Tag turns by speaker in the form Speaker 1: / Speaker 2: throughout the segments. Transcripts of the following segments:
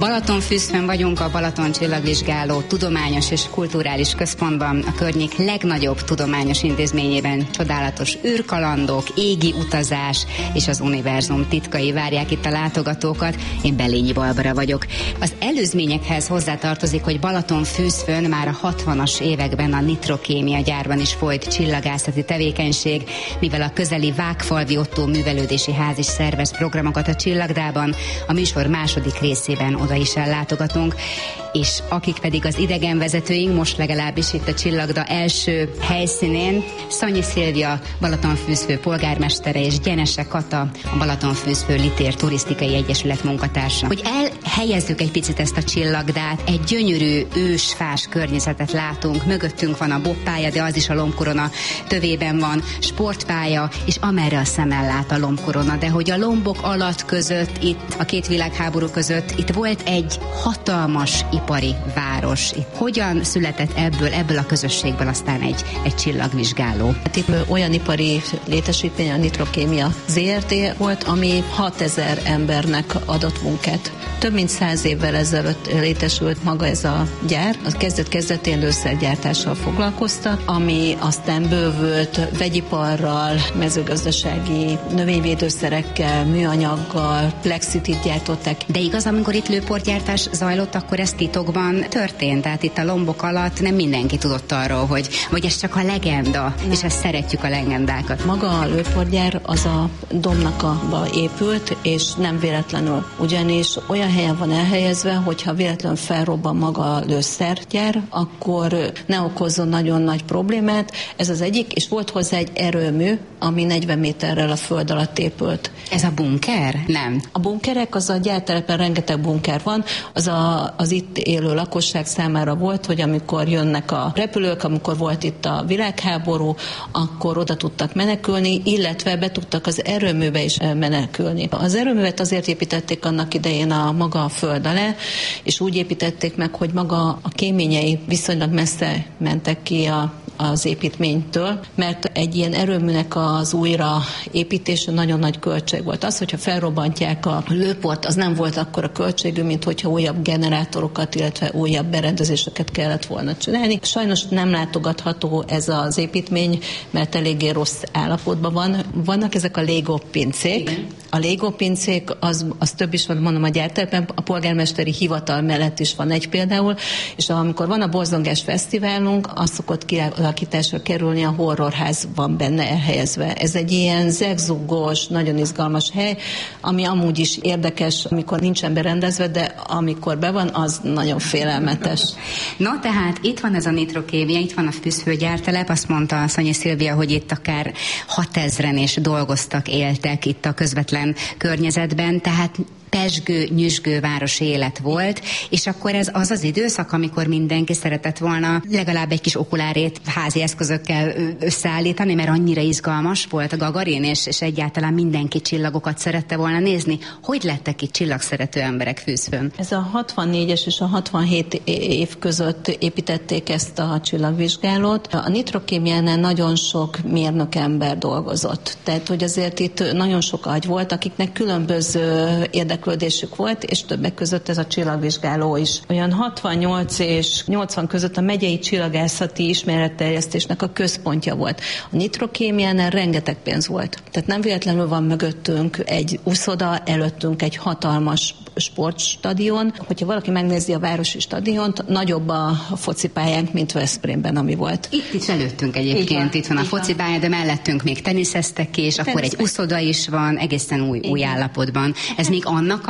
Speaker 1: Balatonfürdőn vagyunk, a Balaton Csillagvizsgáló Tudományos és Kulturális Központban, a környék legnagyobb tudományos intézményében. Csodálatos űrkalandok, égi utazás és az univerzum titkai várják itt a látogatókat. Én Belényi Barbara vagyok. Az előzményekhez hozzátartozik, hogy Balatonfürdőn már a 60-as években a Nitrokémia gyárban is folyt csillagászati tevékenység, mivel a közeli Vágfalvi Ottó Művelődési Ház is szervez programokat a Csillagdában, a műsor második részében oda is ellátogatunk, és akik pedig az idegenvezetőink, most legalábbis itt a Csillagda első helyszínén, Szanyi Szilvia, Balatonfürdő polgármestere, és Gyenese Kata, a Balatonfürdő Litér Turisztikai Egyesület munkatársa. Hogy elhelyezzük egy picit ezt a Csillagdát, egy gyönyörű ősfás környezetet látunk, mögöttünk van a bobpálya, de az is a lombkorona tövében van, sportpálya, és amerre a szem ellát a lombkorona, de hogy a lombok alatt között, itt a két világháború között, itt volt egy hatalmas ipari város. Itt hogyan született ebből a közösségből aztán egy csillagvizsgáló?
Speaker 2: Hát itt olyan ipari létesítmény, a Nitrokémia ZRT volt, ami 6000 embernek adott munkát. Több mint 100 évvel ezelőtt létesült maga ez a gyár. A kezdetén lőszergyártással foglalkoztak, ami aztán bővült vegyiparral, mezőgazdasági növényvédőszerekkel, műanyaggal, plexitit gyártották.
Speaker 1: De igaz, amikor itt lőporgyártás zajlott, akkor ez titokban történt? Tehát itt a lombok alatt nem mindenki tudott arról, hogy ez csak a legenda, és ezt szeretjük a legendákat.
Speaker 2: Maga a lőporgyár az a Domnakaба épült, és nem véletlenül. Ugyanis olyan helyen van elhelyezve, hogyha véletlenül felrobban maga a lőszergyár, akkor ne okozzon nagyon nagy problémát. Ez az egyik, és volt hozzá egy erőmű, ami 40 méterrel a föld alatt épült.
Speaker 1: Ez a bunker? Nem.
Speaker 2: A bunkerek, az a gyártelepen rengeteg bunker van, az itt élő lakosság számára volt, hogy amikor jönnek a repülők, amikor volt itt a világháború, akkor oda tudtak menekülni, illetve be tudtak az erőműbe is menekülni. Az erőművet azért építették annak idején maga a föld alá, és úgy építették meg, hogy maga a kéményei viszonylag messze mentek ki az építménytől, mert egy ilyen erőműnek az újraépítése nagyon nagy költség volt. Az, hogyha felrobbantják a lőport, az nem volt akkora költségű, mint hogyha újabb generátorokat, illetve újabb berendezéseket kellett volna csinálni. Sajnos nem látogatható ez az építmény, mert eléggé rossz állapotban van. Vannak ezek a Lego pincék. Igen. A Lego pincék, az több is van, mondom, a gyártelepen, a polgármesteri hivatal mellett is van egy például, és amikor van a borzongás fesztiválunk, az szokott kialakításra kerülni, a horrorház van benne elhelyezve. Ez egy ilyen zegzugós, nagyon izgalmas hely, ami amúgy is érdekes, amikor nincsen berendezve, de amikor be van, az nagyon félelmetes.
Speaker 1: No, tehát itt van ez a Nitrokémia, itt van a fűzhőgyártelep, azt mondta Szanyi Szilvia, hogy itt akár 6000-en is dolgoztak, éltek itt a közvetlen környezetben, tehát pezsgő, nyüzsgő városi élet volt, és akkor ez az időszak, amikor mindenki szeretett volna legalább egy kis okulárét házi eszközökkel összeállítani, mert annyira izgalmas volt a Gagarin, és egyáltalán mindenki csillagokat szerette volna nézni. Hogy lettek itt csillagszerető emberek Fűzfön?
Speaker 2: Ez a 64-es és a 67 év között építették ezt a csillagvizsgálót. A Nitrokémiánál nagyon sok mérnök ember dolgozott. Tehát, hogy azért itt nagyon sok agy volt, akiknek különböző érdeklődésük volt, és többek között ez a csillagvizsgáló is. Olyan 68 és 80 között a megyei csillagászati ismeretterjesztésnek a központja volt. A Nitrokémiánál rengeteg pénz volt. Tehát nem véletlenül van mögöttünk egy úszoda, előttünk egy hatalmas sportstadion. Hogyha valaki megnézi a városi stadiont, nagyobb a focipályánk, mint Veszprémben, ami volt.
Speaker 1: Itt is előttünk egyébként, itt van a focipálya, de mellettünk még teniszeztek ki, és akkor egy úszoda is van, egészen új állapotban. Ez még annak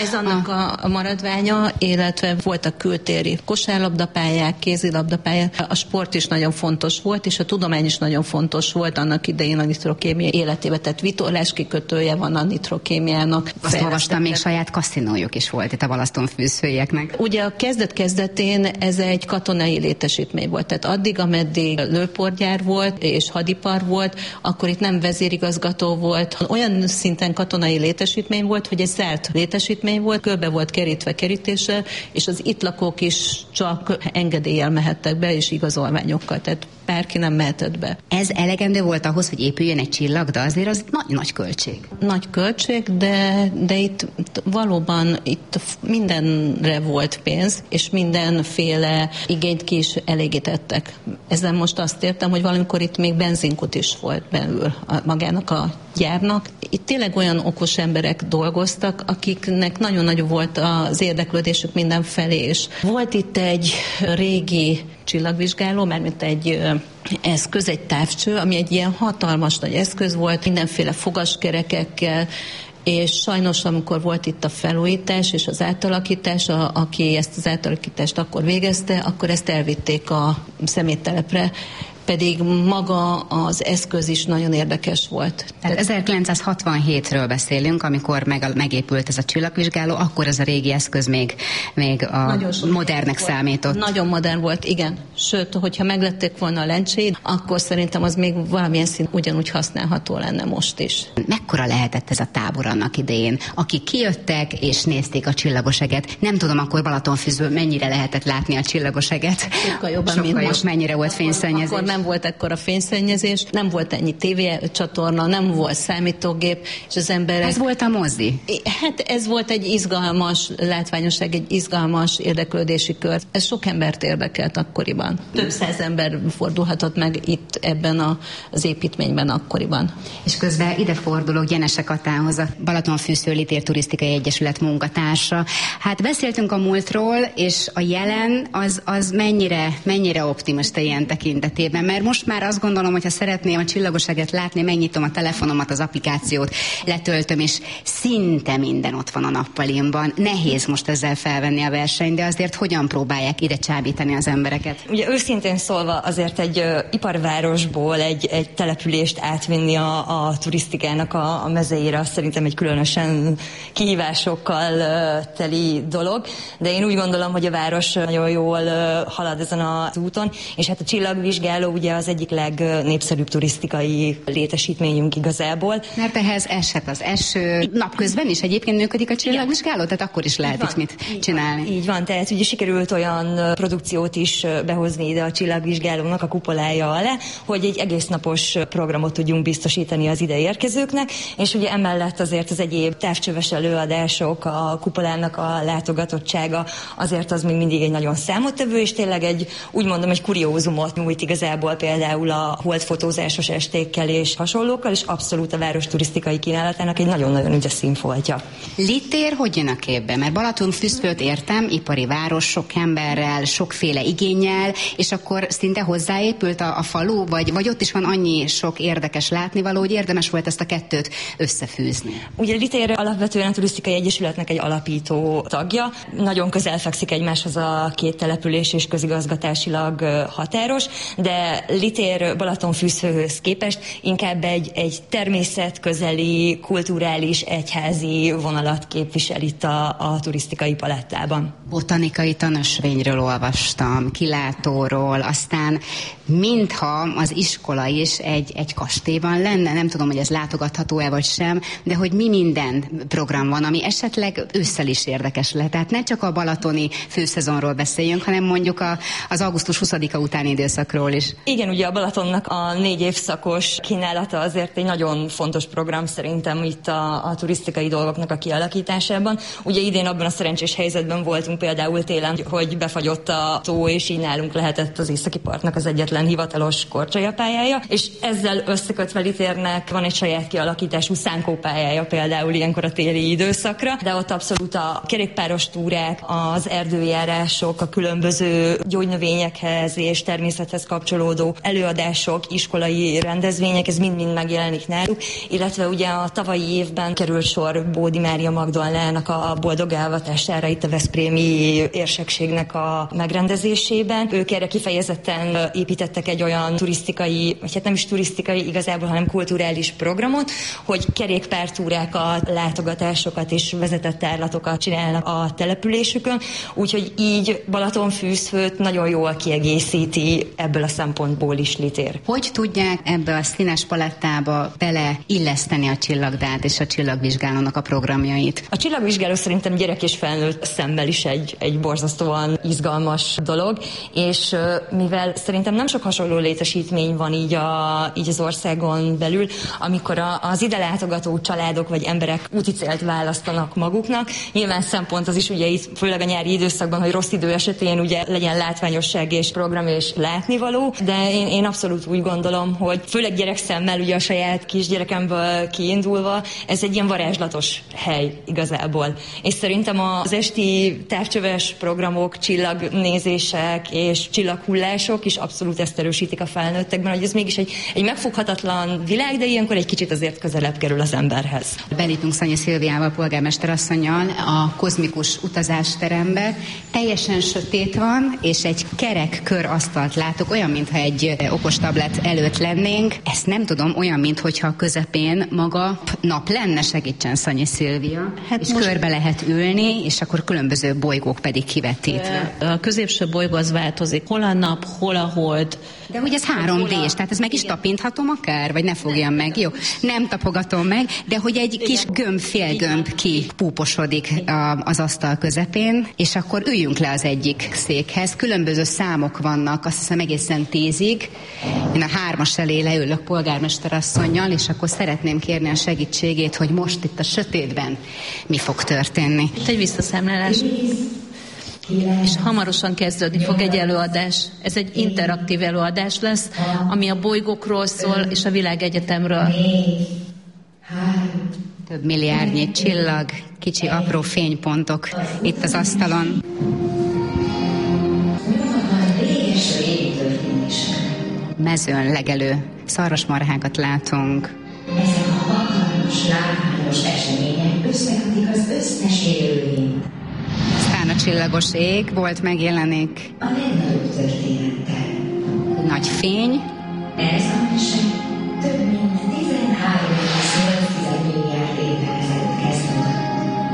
Speaker 2: a maradványa, illetve voltak kültéri kosárlabdapályák, kézilabdapályák. A sport is nagyon fontos volt, és a tudomány is nagyon fontos volt annak idején a Nitrokémia életében. Tehát vitorlás kikötője van a Nitrokémiának.
Speaker 1: Azt olvastam, még saját kaszinójuk is volt itt a Balatonfürdőieknek.
Speaker 2: Ugye a kezdet-kezdetén ez egy katonai létesítmény volt. Tehát addig, ameddig lőporgyár volt és hadipar volt, akkor itt nem vezérigazgató volt. Olyan szinten katonai létesítmény volt, hogy egy zárt létesítmény volt, körbe volt kerítve kerítéssel, és az itt lakók is csak engedéllyel mehettek be, és igazolványokkal. Tehát bárki nem mehetett be.
Speaker 1: Ez elegendő volt ahhoz, hogy épüljön egy csillag, de azért az nagy költség.
Speaker 2: Nagy költség, de itt valóban mindenre volt pénz, és mindenféle igényt ki is elégítettek. Ezzel most azt értem, hogy valamikor itt még benzinkút is volt belül magának a gyárnak. Itt tényleg olyan okos emberek dolgoztak, akiknek nagyon nagy volt az érdeklődésük mindenfelé, és volt itt egy régi csillagvizsgáló, mármint egy eszköz, egy távcső, ami egy ilyen hatalmas nagy eszköz volt, mindenféle fogaskerekekkel, és sajnos, amikor volt itt a felújítás és az átalakítás, aki ezt az átalakítást akkor végezte, akkor ezt elvitték a szeméttelepre, pedig maga az eszköz is nagyon érdekes volt.
Speaker 1: Tehát 1967-ről beszélünk, amikor megépült ez a csillagvizsgáló, akkor ez a régi eszköz még a modernek számított.
Speaker 2: Nagyon modern volt, igen. Sőt, hogyha meglették volna a lencséid, akkor szerintem az még valamilyen szint ugyanúgy használható lenne most is.
Speaker 1: Mekkora lehetett ez a tábor annak idején? Akik kijöttek és nézték a csillagoseget, nem tudom, akkor Balatonfürdőn mennyire lehetett látni a csillagoseget?
Speaker 2: Sokkal jobban, mint most.
Speaker 1: Mennyire volt fényszennyezés?
Speaker 2: Akkor nem volt ekkora fényszennyezés, nem volt ennyi tévécsatorna, nem volt számítógép, és az emberek...
Speaker 1: Ez volt a mozi?
Speaker 2: Hát ez volt egy izgalmas látványosság, egy izgalmas érdeklődési kör. Ez sok embert érdekelt akkoriban. Több száz ember fordulhatott meg itt ebben az építményben akkoriban.
Speaker 1: És közben ide fordulok Gyenese Katához, a Balatonfürdő Litér Turisztikai Egyesület munkatársa. Hát beszéltünk a múltról, és a jelen az mennyire optimista ilyen tekintetében, mert most már azt gondolom, hogy ha szeretném a csillagoseget látni, megnyitom a telefonomat, az applikációt, letöltöm, és szinte minden ott van a nappalimban. Nehéz most ezzel felvenni a versenyt, de azért hogyan próbálják ide csábítani az embereket?
Speaker 3: Ugye őszintén szólva azért egy iparvárosból egy települést átvinni a turisztikának a mezeire, az szerintem egy különösen kihívásokkal teli dolog, de én úgy gondolom, hogy a város nagyon jól halad ezen az úton, és hát a csillagvizsgáló ugye az egyik legnépszerűbb turisztikai létesítményünk igazából.
Speaker 1: Mert ehhez eshet az eső. Napközben is egyébként működik a csillagvizsgáló, tehát akkor is lehet itt mit csinálni.
Speaker 3: Így van, tehát ugye sikerült olyan produkciót is behozni ide a csillagvizsgálónak a kupolája alá, hogy egy egész napos programot tudjunk biztosítani az ide érkezőknek, és ugye emellett azért az egyéb távcsöves előadások, a kupolának a látogatottsága, azért az még mindig egy nagyon számottevő, és tényleg úgy mondom, egy kuriózumot nyújt igazából például a holdfotózásos estékkel és hasonlókkal, és abszolút a város turisztikai kínálatának egy nagyon-nagyon ügyes színfoltja.
Speaker 1: Litér hogy jön a képbe? Mert Balatonfürdőt értem, ipari város, sok emberrel, sokféle igénnyel, és akkor szinte hozzáépült a falu, vagy ott is van annyi sok érdekes látnivaló, hogy érdemes volt ezt a kettőt összefűzni.
Speaker 3: Ugye Litér alapvetően a Turisztikai Egyesületnek egy alapító tagja. Nagyon közel fekszik egymáshoz a két település, és közigazgatásilag határos, de Litér Balatonfürdőhöz képest inkább egy természetközeli, kulturális, egyházi vonalat képvisel itt a turisztikai palettában.
Speaker 1: Botanikai tanösvényről olvastam, kilátóról, aztán mintha az iskola is egy kastélyban lenne, nem tudom, hogy ez látogatható-e vagy sem, de hogy mi minden program van, ami esetleg ősszel is érdekes lehet. Tehát ne csak a balatoni főszezonról beszéljünk, hanem mondjuk az augusztus 20-a utáni időszakról is.
Speaker 3: Igen, ugye a Balatonnak a 4 évszakos kínálata azért egy nagyon fontos program szerintem itt a turisztikai dolgoknak a kialakításában. Ugye idén abban a szerencsés helyzetben voltunk például télen, hogy befagyott a tó, és így nálunk lehetett az északi partnak az egyetlen hivatalos korcsolyapályája, és ezzel összekötve Litérnek van egy saját kialakítású szánkópályája például ilyenkor a téli időszakra, de ott abszolút a kerékpáros túrák, az erdőjárások, a különböző gyógynövényekhez és természethez kapcsolódó előadások, iskolai rendezvények, ez mind-mind megjelenik náluk, illetve ugye a tavalyi évben került sor Bódi Mária Magdolnának a boldog elvatására itt a veszprémi érsekségnek a megrendezésében. Ők erre kifejezetten építettek egy olyan turisztikai, vagy hát nem is turisztikai igazából, hanem kulturális programot, hogy kerékpártúrákat, látogatásokat és vezetett tárlatokat csinálnak a településükön, úgyhogy így Balatonfürdőt nagyon jól kiegészíti ebből a szempontból is Litér.
Speaker 1: Hogy tudják ebbe a színes palettába beleilleszteni a csillagdát és a csillagvizsgálónak a programjait?
Speaker 3: A csillagvizsgáló szerintem gyerek és felnőtt szemmel is egy borzasztóan izgalmas dolog, és mivel szerintem nem sok hasonló létesítmény van így az országon belül, amikor az ide látogató családok vagy emberek úti célt választanak maguknak. Nyilván szempont az is ugye itt, főleg a nyári időszakban, hogy rossz idő esetén ugye legyen látványosság és program és látnivaló, de én abszolút úgy gondolom, hogy főleg gyerekszemmel, ugye a saját kisgyerekemből kiindulva, ez egy ilyen varázslatos hely igazából. És szerintem az esti távcsöves programok, csillagnézések és csillaghullások is abszolút ezt erősítik a felnőttekben, hogy ez mégis egy megfoghatatlan világ, de ilyenkor egy kicsit azért közelebb kerül az emberhez.
Speaker 1: Belépünk Szanyi Szilviával, polgármesterasszonnyal a kozmikus utázásterembe. Teljesen sötét van, és egy kerek körasztalt látok, olyan, mintha egy okos tablet előtt lennénk. Ezt nem tudom, olyan, mintha a közepén maga nap lenne, segítsen Szanyi Szilvia. Hát és körbe lehet ülni, és akkor különböző bolygók pedig kivetítve.
Speaker 2: A középső bolygó az változik. Hol a nap, hol a hold.
Speaker 1: De ugye ez 3D-s, tehát ez meg is tapinthatom akár? Vagy ne fogjam meg, jó? Nem tapogatom meg, de hogy egy kis gömb, félgömb kipúposodik az asztal közepén, és akkor üljünk le az egyik székhez. Különböző számok vannak, azt hiszem egészen 10-ig. Én a 3-as elé leülök polgármesterasszonnyal, és akkor szeretném kérni a segítségét, hogy most itt a sötétben mi fog történni.
Speaker 2: Itt egy visszaszámlálás. És hamarosan kezdődni fog egy előadás. Ez egy interaktív előadás lesz, ami a bolygókról szól, és a világegyetemről.
Speaker 1: Több milliárdnyi csillag, kicsi apró fénypontok itt az asztalon. Mezőn legelő szarvasmarhákat látunk.
Speaker 4: Ezek a hatalmas, látványos események összekötik az összes élőlényt.
Speaker 1: Aztán a csillagos ég volt megjelenik.
Speaker 4: A legnagyobb történettel.
Speaker 1: Nagy fény.
Speaker 4: Ez a mese több mint 13,8 milliárd évvel ezelőtt kezdődött.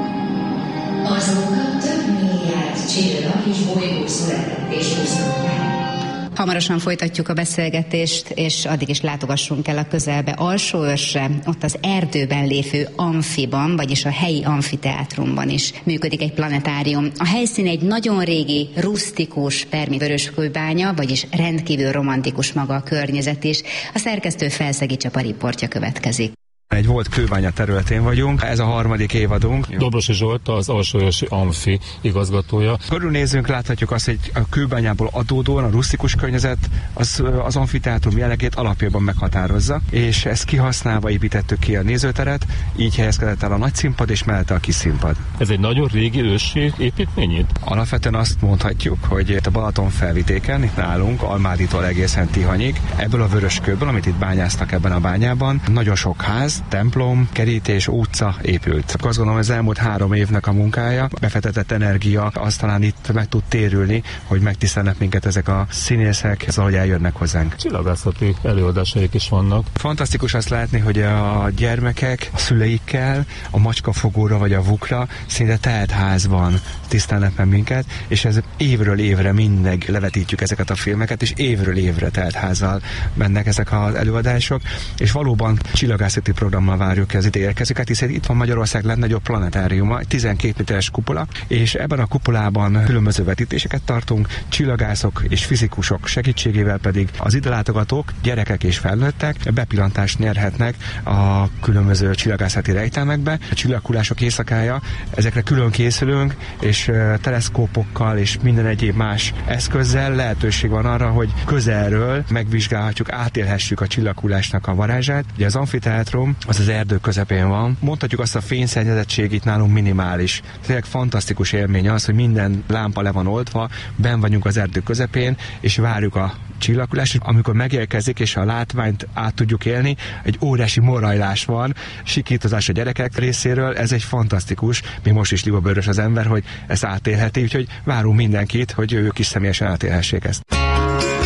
Speaker 4: Azóta több milliárd csillag és bolygó született és húznak meg.
Speaker 1: Hamarosan folytatjuk a beszélgetést, és addig is látogassunk el a közelbe Alsóörsre. Ott az erdőben lévő amfiban, vagyis a helyi amfiteátrumban is működik egy planetárium. A helyszín egy nagyon régi, rusztikus permi vöröskőbánya, vagyis rendkívül romantikus maga a környezet is. A szerkesztő Felszegi Csaba riportja következik.
Speaker 5: Egy volt kőbánya területén vagyunk, ez a 3. évadunk.
Speaker 6: Dobrosi Zsolt, az Alsóörsi Amfi igazgatója.
Speaker 5: Körülnézünk, láthatjuk azt, hogy a kőbányából adódóan a rusztikus környezet az amfiteátrum jellegét alapjában meghatározza, és ezt kihasználva építettük ki a nézőteret, így helyezkedett el a nagy színpad és mellette a kis színpad.
Speaker 6: Ez egy nagyon régi ősi építmény?
Speaker 5: Alapvetően azt mondhatjuk, hogy itt a Balaton felvidéken, itt nálunk, Almáditól egészen Tihanyig, ebből a vöröskőből, amit itt bányáztak ebben a bányában, nagyon sok ház, templom, kerítés, utca épült. Azt gondolom, az elmúlt 3 évnek a munkája, befektetett energia, azt talán itt meg tud térülni, hogy megtisztelnek minket ezek a színészek, ahogy eljönnek hozzánk.
Speaker 6: Csillagászati előadásaik is vannak.
Speaker 5: Fantasztikus azt látni, hogy a gyermekek a szüleikkel, a macskafogóra vagy a vukra szinte telt házban tisztelnek meg minket, és ez évről évre mindig levetítjük ezeket a filmeket, és évről évre telt házzal mennek ezek az előadások, és valóban csillagászati programmal várjuk ki az ide érkezőket, hiszen itt van Magyarország legnagyobb planetáriuma, 12 méteres kupola, és ebben a kupolában különböző vetítéseket tartunk, csillagászok és fizikusok segítségével pedig az ide látogatók, gyerekek és felnőttek bepillantást nyerhetnek a különböző csillagászati rejtelmekbe. A csillaghullások éjszakája, ezekre külön készülünk, és teleszkópokkal és minden egyéb más eszközzel lehetőség van arra, hogy közelről megvizsgálhatjuk, átélhessük a csillaghullásnak a varázsát. Ugye az amfiteátrum az az erdő közepén van. Mondhatjuk azt, a fényszennyezettség itt nálunk minimális. Tényleg fantasztikus élmény az, hogy minden lámpa le van oltva, benn vagyunk az erdő közepén, és várjuk a csillaghullás. Amikor megérkezik, és a látványt át tudjuk élni, egy óriási morajlás van, sikítozás a gyerekek részéről, ez egy fantasztikus, még most is libabőrös az ember, hogy ezt átélheti, úgyhogy várunk mindenkit, hogy ők is személyesen átélhessék ezt.